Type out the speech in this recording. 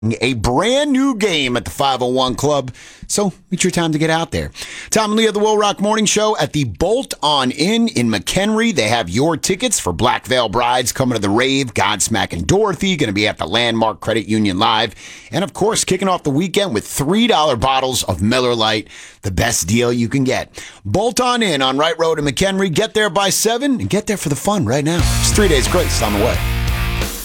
A brand new game at the 501 Club, so it's your time to get out there. Tom and Lee of the Will Rock Morning Show at the Bolt On Inn in McHenry. They have your tickets for Black Veil Brides coming to the rave. Godsmack and Dorothy going to be at the Landmark Credit Union Live. And, of course, kicking off the weekend with $3 bottles of Miller Lite, the best deal you can get. Bolt On Inn on Wright Road in McHenry. Get there by 7 and get there for the fun right now. It's 3 days grace on the way.